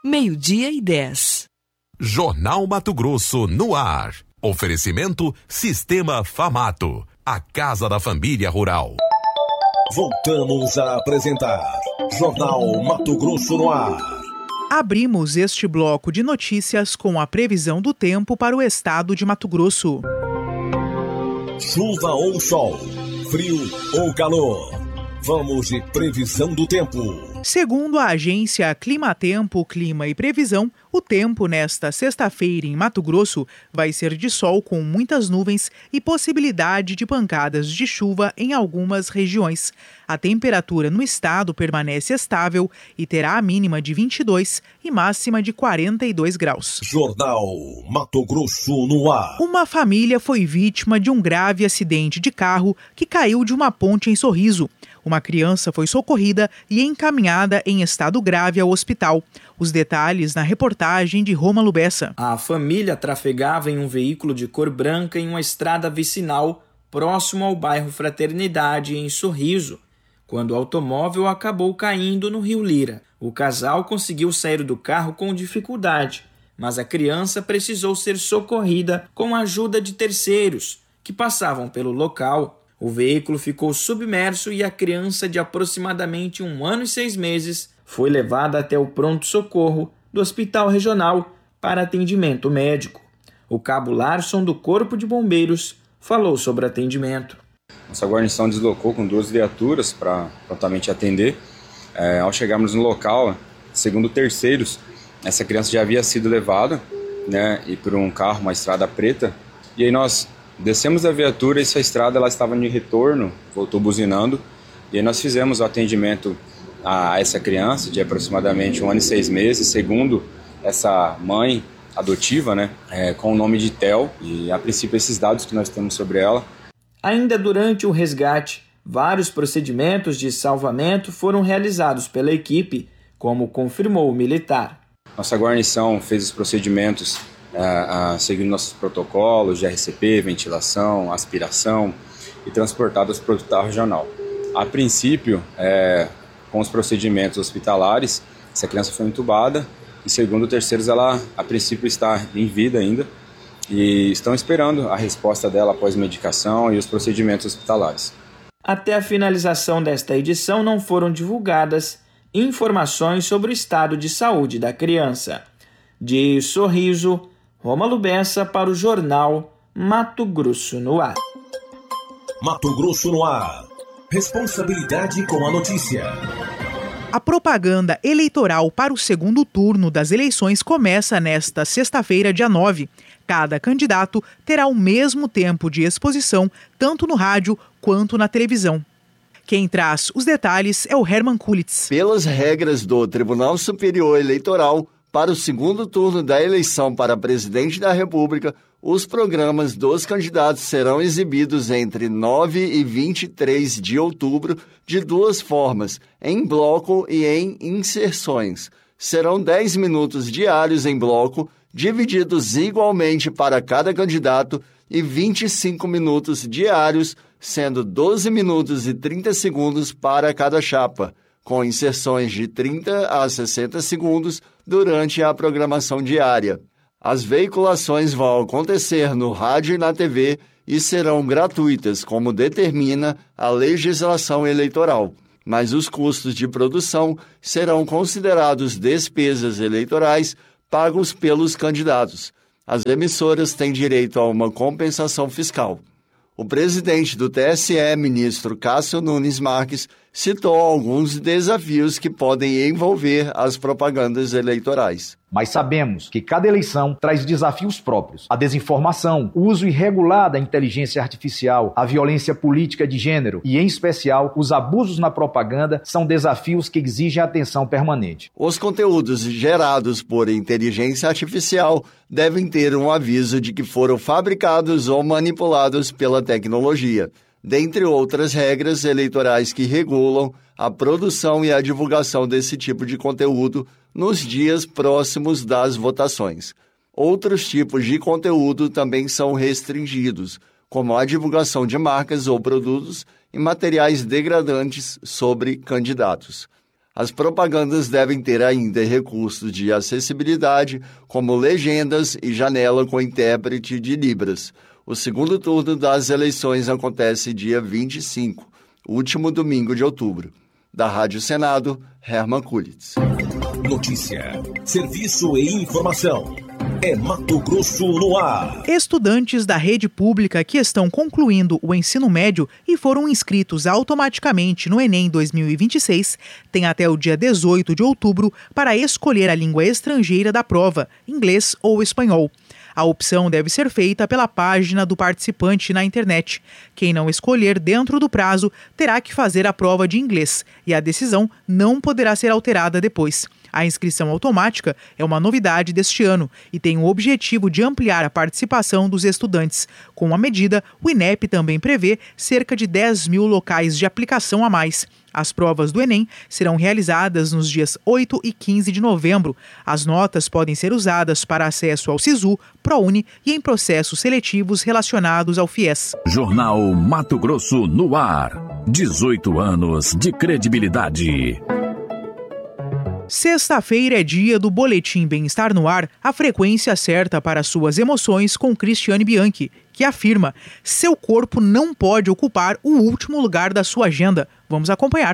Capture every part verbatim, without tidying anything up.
meio-dia e dez. Jornal Mato Grosso no ar. Oferecimento Sistema Famato, a Casa da Família Rural. Voltamos a apresentar Jornal Mato Grosso no ar. Abrimos este bloco de notícias com a previsão do tempo para o estado de Mato Grosso. Chuva ou sol, frio ou calor. Vamos de previsão do tempo. Segundo a agência Climatempo, Clima e Previsão, o tempo nesta sexta-feira em Mato Grosso vai ser de sol com muitas nuvens e possibilidade de pancadas de chuva em algumas regiões. A temperatura no estado permanece estável e terá a mínima de vinte e dois e máxima de quarenta e dois graus. Jornal Mato Grosso no ar. Uma família foi vítima de um grave acidente de carro que caiu de uma ponte em Sorriso. Uma criança foi socorrida e encaminhada em estado grave ao hospital. Os detalhes na reportagem de Rômulo Bessa. A família trafegava em um veículo de cor branca em uma estrada vicinal próximo ao bairro Fraternidade, em Sorriso, quando o automóvel acabou caindo no Rio Lira. O casal conseguiu sair do carro com dificuldade, mas a criança precisou ser socorrida com a ajuda de terceiros que passavam pelo local. O veículo ficou submerso e a criança de aproximadamente um ano e seis meses foi levada até o pronto-socorro do Hospital Regional para atendimento médico. O cabo Larson do Corpo de Bombeiros falou sobre atendimento. Nossa guarnição deslocou com duas viaturas para prontamente atender. É, ao chegarmos no local, segundo terceiros, essa criança já havia sido levada, né, e por um carro, uma estrada preta, e aí nós descemos da viatura e essa estrada ela estava de retorno, voltou buzinando, e aí nós fizemos o atendimento a essa criança de aproximadamente um ano e seis meses, segundo essa mãe adotiva, né, é, com o nome de Tel, e a princípio esses dados que nós temos sobre ela. Ainda durante o resgate, vários procedimentos de salvamento foram realizados pela equipe, como confirmou o militar. Nossa guarnição fez os procedimentos Uh, uh, seguindo nossos protocolos de R C P, ventilação, aspiração e transportadas para o hospital regional. A princípio, é, com os procedimentos hospitalares, essa criança foi entubada e, segundo terceiros, ela a princípio está em vida ainda e estão esperando a resposta dela após medicação e os procedimentos hospitalares. Até a finalização desta edição não foram divulgadas informações sobre o estado de saúde da criança. De Sorriso, Rômulo Bessa para o Jornal Mato Grosso no ar. Mato Grosso no ar. Responsabilidade com a notícia. A propaganda eleitoral para o segundo turno das eleições começa nesta sexta-feira, dia nove. Cada candidato terá o mesmo tempo de exposição, tanto no rádio quanto na televisão. Quem traz os detalhes é o Herman Kulitz. Pelas regras do Tribunal Superior Eleitoral, para o segundo turno da eleição para presidente da República, os programas dos candidatos serão exibidos entre nove e vinte e três de outubro de duas formas, em bloco e em inserções. Serão dez minutos diários em bloco, divididos igualmente para cada candidato, e vinte e cinco minutos diários, sendo doze minutos e trinta segundos para cada chapa, com inserções de trinta a sessenta segundos durante a programação diária. As veiculações vão acontecer no rádio e na T V e serão gratuitas, como determina a legislação eleitoral, mas os custos de produção serão considerados despesas eleitorais pagos pelos candidatos. As emissoras têm direito a uma compensação fiscal. O presidente do T S E, ministro Cássio Nunes Marques, citou alguns desafios que podem envolver as propagandas eleitorais. Mas sabemos que cada eleição traz desafios próprios. A desinformação, o uso irregular da inteligência artificial, a violência política de gênero e, em especial, os abusos na propaganda são desafios que exigem atenção permanente. Os conteúdos gerados por inteligência artificial devem ter um aviso de que foram fabricados ou manipulados pela tecnologia, dentre outras regras eleitorais que regulam a produção e a divulgação desse tipo de conteúdo nos dias próximos das votações. Outros tipos de conteúdo também são restringidos, como a divulgação de marcas ou produtos e materiais degradantes sobre candidatos. As propagandas devem ter ainda recursos de acessibilidade, como legendas e janela com intérprete de Libras. O segundo turno das eleições acontece dia vinte e cinco, último domingo de outubro. Da Rádio Senado, Herman Kulitz. Notícia, serviço e informação. É Mato Grosso no ar. Estudantes da rede pública que estão concluindo o ensino médio e foram inscritos automaticamente no Enem dois mil e vinte e seis têm até o dia dezoito de outubro para escolher a língua estrangeira da prova, inglês ou espanhol. A opção deve ser feita pela página do participante na internet. Quem não escolher dentro do prazo terá que fazer a prova de inglês e a decisão não poderá ser alterada depois. A inscrição automática é uma novidade deste ano e tem o objetivo de ampliar a participação dos estudantes. Com a medida, o INEP também prevê cerca de dez mil locais de aplicação a mais. As provas do Enem serão realizadas nos dias oito e quinze de novembro. As notas podem ser usadas para acesso ao SISU, ProUni e em processos seletivos relacionados ao FIES. Jornal Mato Grosso no ar. dezoito anos de credibilidade. Sexta-feira é dia do Boletim Bem-Estar no Ar, a frequência certa para suas emoções, com Cristiane Bianchi, que afirma: seu corpo não pode ocupar o último lugar da sua agenda. Vamos acompanhar.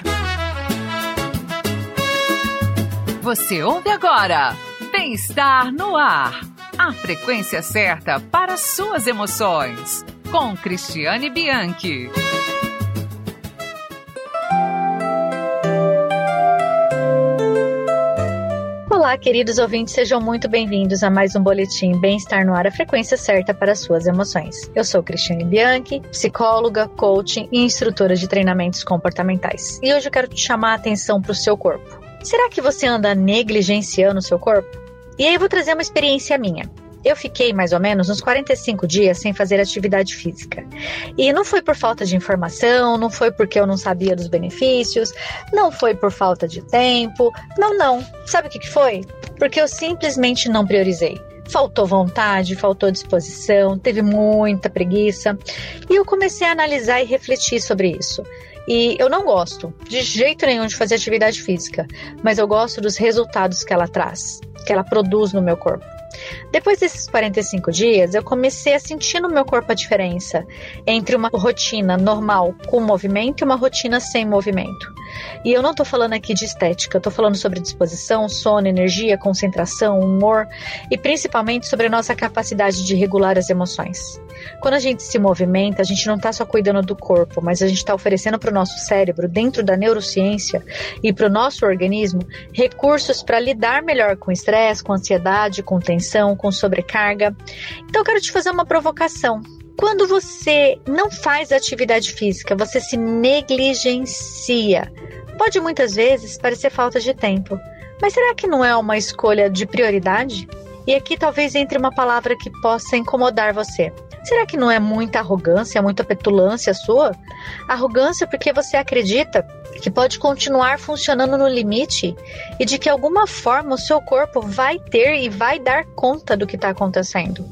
Você ouve agora Bem-Estar no Ar, a frequência certa para suas emoções, com Cristiane Bianchi. Olá, queridos ouvintes, sejam muito bem-vindos a mais um Boletim Bem-Estar no Ar, a frequência certa para as suas emoções. Eu sou Cristiane Bianchi, psicóloga, coaching e instrutora de treinamentos comportamentais. E hoje eu quero te chamar a atenção para o seu corpo. Será que você anda negligenciando o seu corpo? E aí eu vou trazer uma experiência minha. Eu fiquei mais ou menos uns quarenta e cinco dias sem fazer atividade física. E não foi por falta de informação, não foi porque eu não sabia dos benefícios, não foi por falta de tempo, não, não. Sabe o que que foi? Porque eu simplesmente não priorizei. Faltou vontade, faltou disposição, teve muita preguiça. E eu comecei a analisar e refletir sobre isso. E eu não gosto de jeito nenhum de fazer atividade física, mas eu gosto dos resultados que ela traz, que ela produz no meu corpo. Depois desses quarenta e cinco dias, eu comecei a sentir no meu corpo a diferença entre uma rotina normal com movimento e uma rotina sem movimento. E eu não estou falando aqui de estética, eu estou falando sobre disposição, sono, energia, concentração, humor e principalmente sobre a nossa capacidade de regular as emoções. Quando a gente se movimenta, a gente não está só cuidando do corpo, mas a gente está oferecendo para o nosso cérebro, dentro da neurociência e para o nosso organismo, recursos para lidar melhor com estresse, com ansiedade, com tensão, com sobrecarga. Então eu quero te fazer uma provocação. Quando você não faz atividade física, você se negligencia. Pode muitas vezes parecer falta de tempo, mas será que não é uma escolha de prioridade? E aqui talvez entre uma palavra que possa incomodar você. Será que não é muita arrogância, muita petulância sua? Arrogância porque você acredita que pode continuar funcionando no limite e de que de alguma forma o seu corpo vai ter e vai dar conta do que está acontecendo.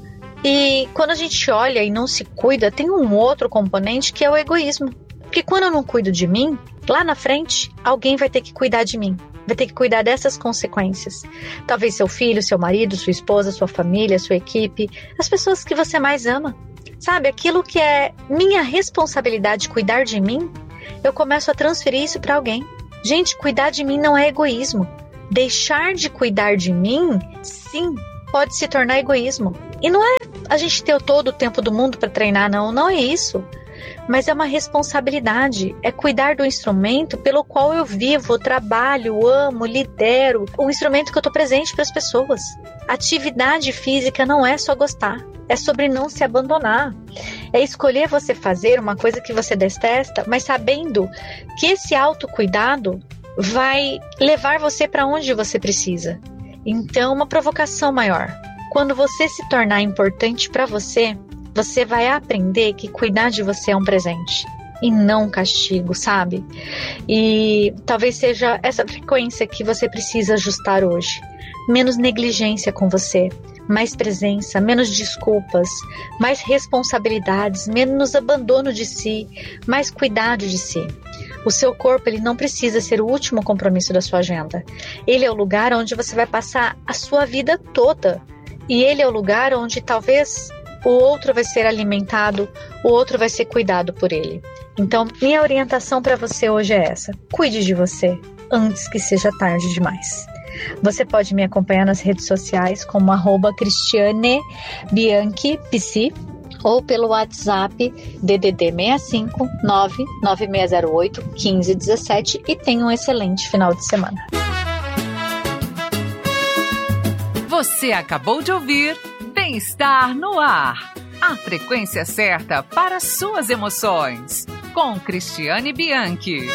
E quando a gente olha e não se cuida, tem um outro componente que é o egoísmo. Porque quando eu não cuido de mim, lá na frente, alguém vai ter que cuidar de mim. Vai ter que cuidar dessas consequências. Talvez seu filho, seu marido, sua esposa, sua família, sua equipe, as pessoas que você mais ama. Sabe, aquilo que é minha responsabilidade cuidar de mim, eu começo a transferir isso para alguém. Gente, cuidar de mim não é egoísmo. Deixar de cuidar de mim, sim, pode se tornar egoísmo. E não é a gente ter todo o tempo do mundo para treinar, não, não é isso. Mas é uma responsabilidade, é cuidar do instrumento pelo qual eu vivo, trabalho, amo, lidero, o instrumento que eu estou presente para as pessoas. Atividade física não é só gostar, é sobre não se abandonar. É escolher você fazer uma coisa que você detesta, mas sabendo que esse autocuidado vai levar você para onde você precisa. Então, uma provocação maior. Quando você se tornar importante para você, você vai aprender que cuidar de você é um presente e não um castigo, sabe? E talvez seja essa frequência que você precisa ajustar hoje. Menos negligência com você, mais presença, menos desculpas, mais responsabilidades, menos abandono de si, mais cuidado de si. O seu corpo, ele não precisa ser o último compromisso da sua agenda. Ele é o lugar onde você vai passar a sua vida toda. E ele é o lugar onde talvez o outro vai ser alimentado, o outro vai ser cuidado por ele. Então, minha orientação para você hoje é essa. Cuide de você antes que seja tarde demais. Você pode me acompanhar nas redes sociais como arroba Cristiane Bianchi Psi, ou pelo WhatsApp D D D seis cinco nove nove seis zero oito um cinco um sete e tenha um excelente final de semana. Você acabou de ouvir Bem-Estar no Ar. A frequência certa para suas emoções. Com Cristiane Bianchi.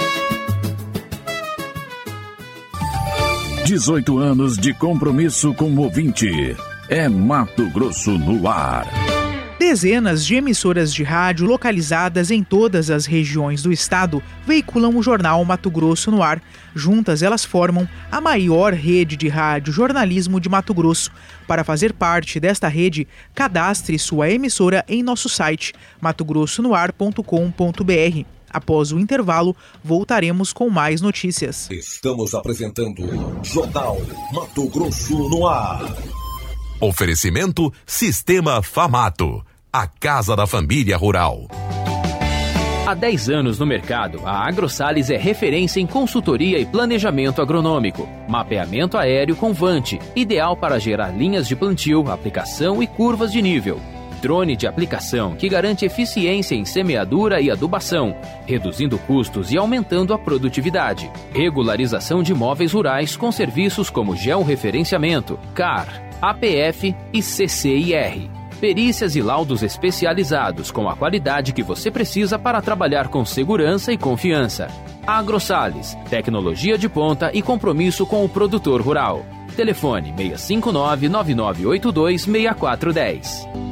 dezoito anos de compromisso com o ouvinte. É Mato Grosso no ar. Dezenas de emissoras de rádio localizadas em todas as regiões do estado veiculam o jornal Mato Grosso no ar. Juntas, elas formam a maior rede de rádio jornalismo de Mato Grosso. Para fazer parte desta rede, cadastre sua emissora em nosso site mato grosso no ar ponto com ponto b r. Após o intervalo, voltaremos com mais notícias. Estamos apresentando Jornal Mato Grosso no ar. Oferecimento Sistema Famato, a Casa da Família Rural. Há dez anos no mercado, a AgroSales é referência em consultoria e planejamento agronômico. Mapeamento aéreo com Vante, ideal para gerar linhas de plantio, aplicação e curvas de nível. Drone de aplicação que garante eficiência em semeadura e adubação, reduzindo custos e aumentando a produtividade. Regularização de imóveis rurais com serviços como georreferenciamento, C A R, A P F e C C I R. Perícias e laudos especializados com a qualidade que você precisa para trabalhar com segurança e confiança. AgroSales, tecnologia de ponta e compromisso com o produtor rural. Telefone seis cinco nove, nove nove oito dois, seis quatro um zero.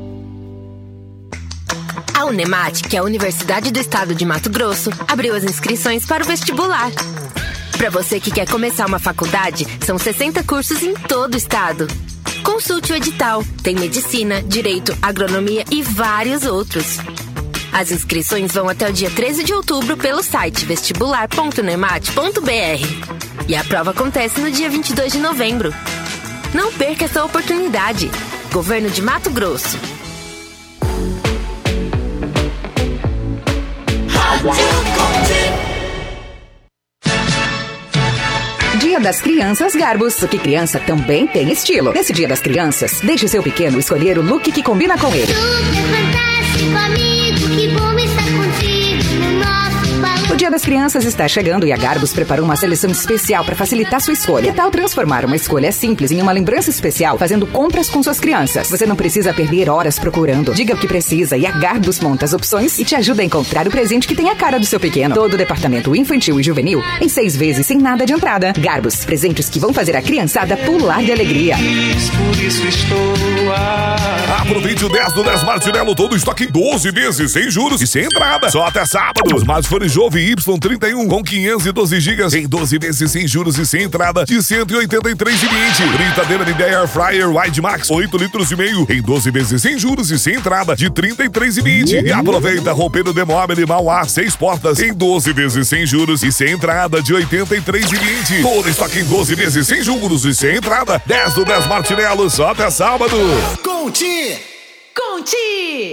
A Unemat, que é a Universidade do Estado de Mato Grosso, abriu as inscrições para o vestibular. Para você que quer começar uma faculdade, são sessenta cursos em todo o estado. Consulte o edital. Tem medicina, direito, agronomia e vários outros. As inscrições vão até o dia treze de outubro pelo site vestibular ponto unemat ponto b r. E a prova acontece no dia vinte e dois de novembro. Não perca essa oportunidade. Governo de Mato Grosso. Dia das Crianças Garbus, porque criança também tem estilo. Nesse Dia das Crianças, deixe seu pequeno escolher o look que combina com ele. Super fantástico, amigo, que bom estar contigo no nosso balão. O Dia das Crianças está chegando e a Garbus preparou uma seleção especial para facilitar sua escolha. Que tal transformar uma escolha simples em uma lembrança especial fazendo compras com suas crianças? Você não precisa perder horas procurando. Diga o que precisa e a Garbus monta as opções e te ajuda a encontrar o presente que tem a cara do seu pequeno. Todo o departamento infantil e juvenil em seis vezes sem nada de entrada. Garbus, presentes que vão fazer a criançada pular de alegria. Por isso estou a... Aproveite o dez do dez Martinello, todo estoque em doze vezes, sem juros e sem entrada. Só até sábado. Smartphone Jove Y trinta e um com quinhentos e doze gigas em doze vezes sem juros e sem entrada de cento e oitenta e três reais e vinte. Fritadeira de Air Fryer Wide Max oito litros e meio em doze vezes sem juros e sem entrada de trinta e três reais e vinte. E aproveita roupeiro de móvel Mauá seis portas em doze vezes sem juros e sem entrada de oitenta e três reais e vinte. Todo estoque em doze vezes sem juros e sem entrada. dez do dez Martinello, só até sábado. Conti! Conti!